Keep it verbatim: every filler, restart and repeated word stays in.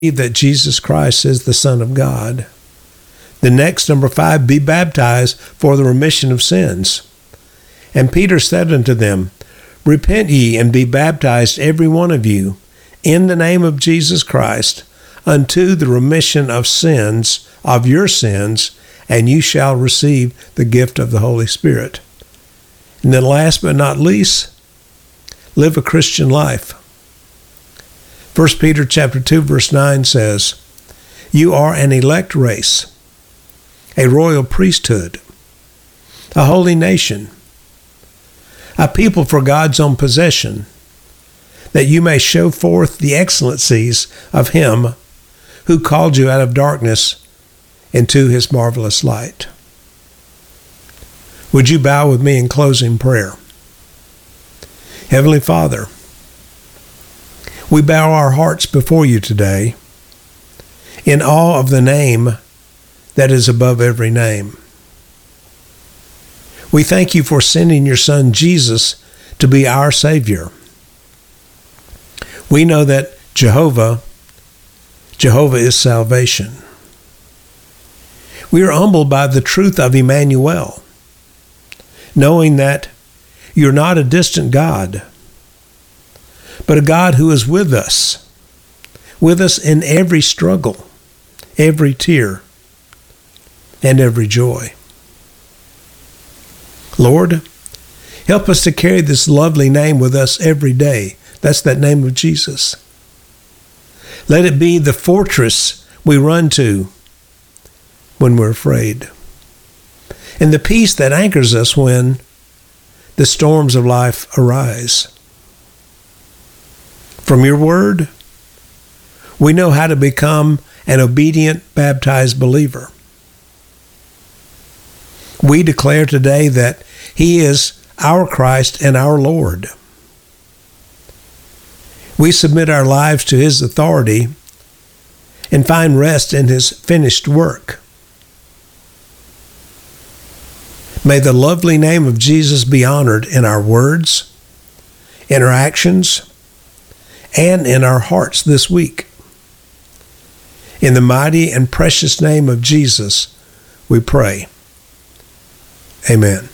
that Jesus Christ is the Son of God. The next, number five, be baptized for the remission of sins. And Peter said unto them, Repent ye, and be baptized every one of you, in the name of Jesus Christ, unto the remission of sins, of your sins, and you shall receive the gift of the Holy Spirit. And then last but not least, live a Christian life. First Peter chapter two, verse nine says, You are an elect race, a royal priesthood, a holy nation, a people for God's own possession, that you may show forth the excellencies of him who called you out of darkness into his marvelous light. Would you bow with me in closing prayer? Heavenly Father, we bow our hearts before you today in awe of the name that is above every name. We thank you for sending your Son Jesus to be our Savior. We know that Jehovah, Jehovah is salvation. We are humbled by the truth of Emmanuel, knowing that you're not a distant God, but a God who is with us, with us in every struggle, every tear, and every joy. Lord, help us to carry this lovely name with us every day. That's that name of Jesus. Let it be the fortress we run to when we're afraid, and the peace that anchors us when the storms of life arise. From your word, we know how to become an obedient, baptized believer. We declare today that he is our Christ and our Lord. We submit our lives to his authority and find rest in his finished work. May the lovely name of Jesus be honored in our words, in our actions, and in our hearts this week. In the mighty and precious name of Jesus, we pray. Amen.